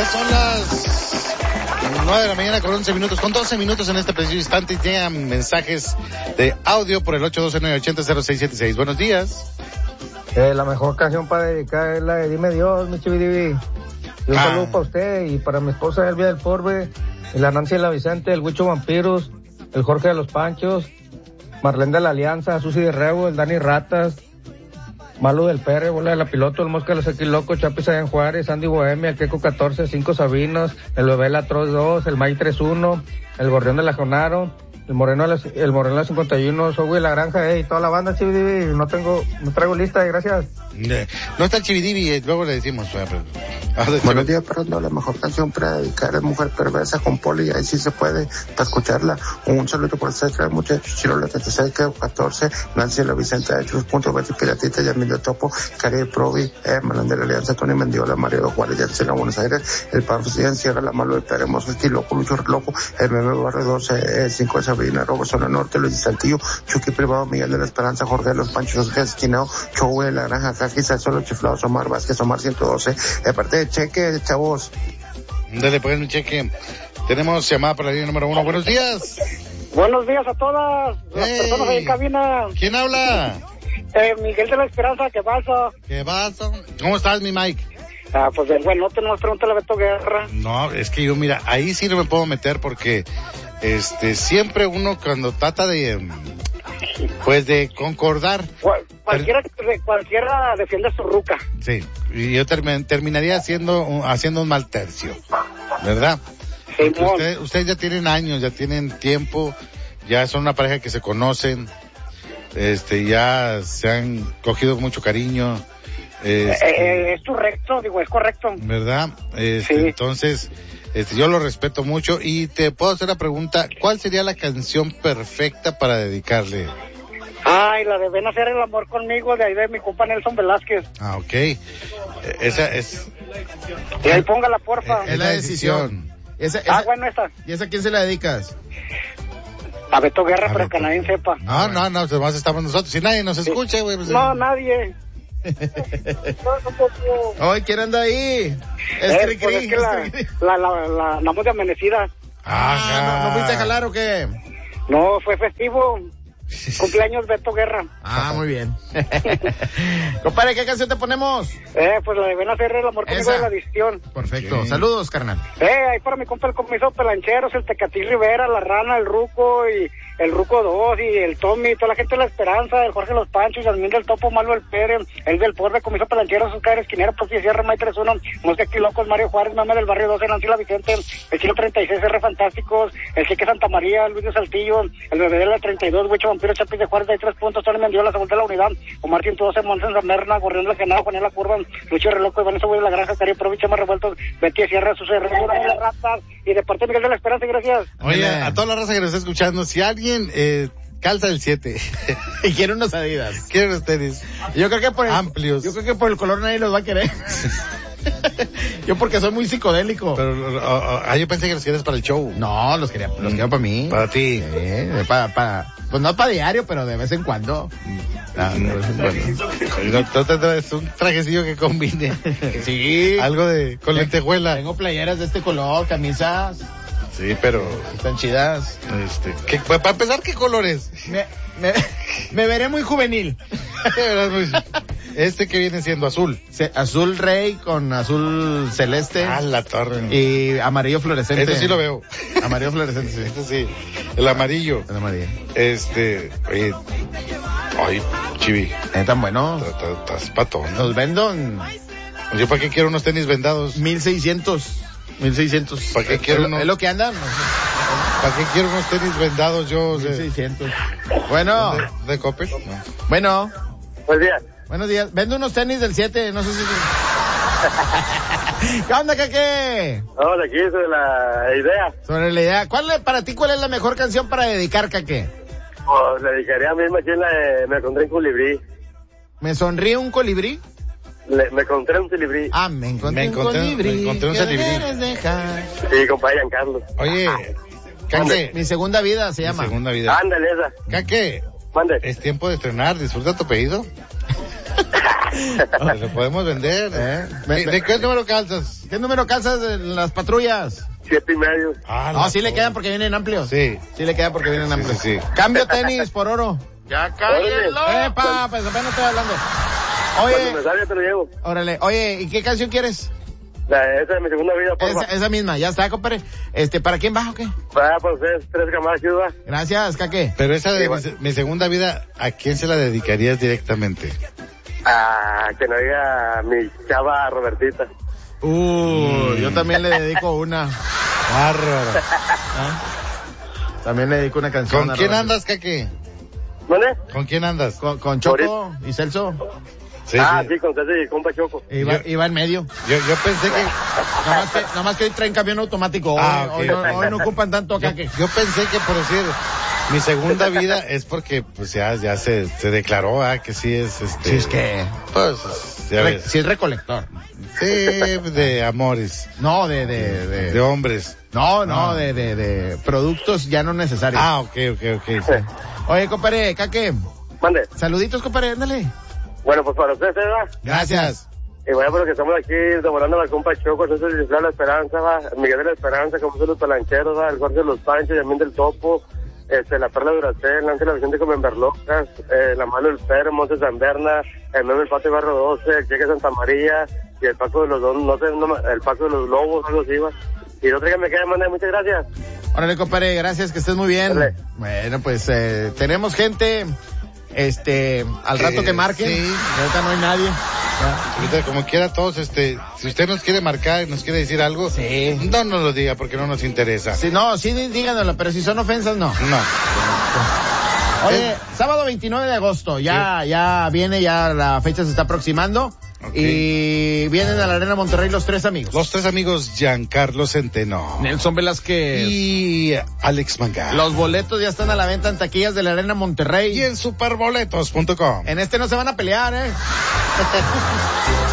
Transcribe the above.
Son las 9 de la mañana con 11 minutos, con 12 minutos en este preciso instante. Llegan mensajes de audio por el 812-980-0676. Buenos días. La mejor canción para dedicar es la de Dime Dios, mi Chividivi. Y un saludo para usted y para mi esposa Elvia del Porbe, y la Nancy de la Vicente, el Huicho Vampiros, el Jorge de los Panchos, Marlene de la Alianza, Susi de Rebo, el Dani Ratas, Malo del Pere, Bola de la Piloto, el Mosca de los Equilocos, Chapis allá en Juárez, Andy Bohemia, el Queco 14, 5 Sabinos, el Bebé La Troz 2, el May 31, el Gorrión de la Jonaro, el Moreno de la 51, Soy de la Granja, y toda la banda, Chividivi. No traigo lista, gracias. No está el Chividivi, luego le decimos. Buenos días, pero no, la mejor canción para dedicar es Mujer Perversa con Poli, ahí sí se puede, para escucharla. Un saludo por el muchachos, Chirolo 36, Queco 14, Nancy de la Vicente, de Cruz Punto, Betty Piratita, Yamil de Topo, Cari Provi, Malan de la Alianza, Tony Mendiola, Mario de Juárez, Yancela, Buenos Aires, el Pafo Sierra, la Malo de Pere, Hermoso, Loco, Lucho Loco, el Meme Barrio 12, 5 de Sabrina, Robo, Zona Norte, Luis Saltillo, Chucky Privado, Miguel de la Esperanza, Jorge de los Panchos, Esquinao, Chowe de la Granja, Cajisa, Solo Chiflados, Omar Vázquez, Omar 112, aparte de cheque, chavos. Dale, pues un cheque. Tenemos llamada para la línea número 1. Buenos días. Buenos días a todas las personas ahí en cabina. ¿Quién habla? Miguel de la Esperanza, ¿qué pasa? ¿Qué pasa? ¿Cómo estás, mi Mike? Pues bueno, no tenemos pregunta a Beto Guerra. No, es que yo, mira, ahí sí no me puedo meter porque, siempre uno cuando trata de, pues de concordar. Cualquiera defiende su ruca. Sí, y yo terminaría haciendo un mal tercio, ¿verdad? Sí, ustedes ya tienen años, ya tienen tiempo, ya son una pareja que se conocen, ya se han cogido mucho cariño. Es correcto, es correcto. ¿Verdad? Sí. Entonces, yo lo respeto mucho y te puedo hacer la pregunta, ¿cuál sería la canción perfecta para dedicarle? Ay, la de Ven a hacer el amor conmigo, de ahí de mi compa Nelson Velázquez. Ah, ok. Esa es... Y ahí póngala, porfa. Es la decisión. Bueno, esa. ¿Y esa a quién se la dedicas? A Beto Guerra, pero que nadie sepa. No, además estamos nosotros. Si nadie nos escucha, güey. Pues, no, nadie. Ay, ¿quién anda ahí? Es que la andamos de amanecida. ¿No fuiste a jalar o qué? No, fue festivo. Cumpleaños Beto Guerra. Muy bien. Compadre, ¿qué canción te ponemos? Pues la de Ven a hacer el amor conmigo de la adicción. Perfecto. Sí. Saludos, carnal. Ahí para mi compa el comiso Pelancheros, el Tecatí Rivera, la Rana, el Ruco y el Ruco 2 y el Tommy, toda la gente de la Esperanza, el Jorge de los Panchos, Yasmín del Topo, Malo del Pere, el del Porbe, comiso Pelancheros, Oscar Esquinero, Profi Sierra, May 31, Mosca Quilocos, Mario Juárez, Mame del Barrio 12, Nancy la Vicente, el Chilo 36, R Fantásticos, el Cheque Santa María, Luis de Saltillo, el Bebé de la 32, Huicho Vampiro, Chapis de Juárez, de 3 puntos, Tony Mendiola, Sabor de la Unidad, Omar 112, Monsen Zamerna, Gorrión del Genado, Juan de la Curva, Lucho Reloco, Vanessa Güey de la Granja, Cari Provincia, más revueltos, Betty Sierra, Sus Herrera, la Raza, y de parte Miguel de la Esperanza, gracias. Oye, a toda la raza que nos está escuchando, si alguien, calza el 7 y quiere unos Adidas, quiere unos tenis, yo creo que amplios, yo creo que por el color nadie los va a querer. Yo porque soy muy psicodélico. Pero yo pensé que los querías para el show. No, los quería para mí. Para ti. Pues no para diario, pero de vez en cuando. Es un trajecillo que combine. Sí. Algo con lentejuela. Tengo playeras de este color, camisas. Sí, pero están chidas. Para empezar, ¿qué colores? Me veré muy juvenil. Que viene siendo azul. Azul rey con azul celeste. La torre. Y amarillo fluorescente. Eso sí lo veo. Amarillo fluorescente, sí. Eso sí. El amarillo. Ay, Chivi. ¿Es tan bueno? Estás patón. Los vendo. ¿Yo para qué quiero unos tenis vendados? 1600. ¿Para qué quiero unos? Es lo que andan. ¿Para qué quiero unos tenis vendados yo? 1600. Bueno. ¿De Coppel? No. Bueno. Buenos días. Buenos días. Vendo unos tenis del 7, no sé si... ¿Qué onda, Caque? Hola, aquí sobre la idea. Sobre la idea. Para ti, ¿cuál es la mejor canción para dedicar, Caque? Le dedicaría a mí más bien la de Me encontré un colibrí. ¿Me sonríe un colibrí? Me encontré un colibrí. Me encontré un colibrí. Me encontré un colibrí. Sí, compadre Giancarlo. Oye, Caque. Mi segunda vida se llama. Mi segunda vida. Ándale esa. Caque. Mande. Es tiempo de estrenar. Disfruta tu pedido. Lo podemos vender. ¿De qué número calzas? ¿Qué número calzas de las patrullas? 7.5. No, sí le quedan porque vienen amplios. Sí. Sí le quedan porque vienen amplios. Sí. Cambio tenis por oro. Ya cállenlo. Pues apenas estoy hablando. Cuando Oye, me salga te lo llevo. órale. Oye, ¿y qué canción quieres? Esa de mi segunda vida, porfa. Esa misma, ya está, compadre. ¿Para quién vas o qué? Para ustedes, 3 camadas, ¿va? Gracias, Caque. Pero esa de Sí, mi segunda vida, ¿a quién se la dedicarías directamente? Que no diga mi chava Robertita. Yo también le dedico una. Bárbaro. También le dedico una canción. ¿Con quién andas, Caque? ¿Dónde? ¿Con quién andas? Con Choco y Celso. Sí. Sí, con César y compa Choco. Iba en medio. Yo pensé que... Nada más que hoy traen camión automático. Hoy no ocupan tanto Caque. Yo pensé que por decir mi segunda vida es porque pues ya se declaró que sí es Sí, es que... pues ya ves. Sí es recolector. Sí, de amores. No, de hombres. No, de productos ya no necesarios. Ok. Sí. Oye, compadre, Caque. Mande. Saluditos, compadre, ándale. Bueno, pues para ustedes, ¿va? Gracias. Y bueno, porque estamos aquí demorando la compa Choco, César de la Esperanza, ¿va? Miguel de la Esperanza, como son los Pelancheros, ¿va? El Jorge de los Panchos, Yamín del Topo, la Perla Duracel, Ángela Vicente Comenberlocas, la Mano del Pérez, Montes Zamberna, el Meme del Patio Barrio 12, el Cheque Santa María, y el Paco de los Don, el Paco de los Lobos, algo así, ¿va? Y el otro que me queda, manda, muchas gracias. Órale, compadre, gracias, que estés muy bien. Dale. Bueno, pues tenemos gente, al rato que marquen. Sí. Ahorita no hay nadie. Ahorita, como quiera todos, si usted nos quiere marcar, nos quiere decir algo, Sí. no nos lo diga porque no nos interesa. Sí, díganoslo, pero si son ofensas, no. No. Oye, sábado 29 de agosto, ya viene, ya la fecha se está aproximando. Okay. Y vienen a la Arena Monterrey los 3 amigos. Los 3 amigos, Giancarlo Centeno. Nelson Velázquez. Y Alex Manga. Los boletos ya están a la venta en taquillas de la Arena Monterrey. Y en superboletos.com. En no se van a pelear,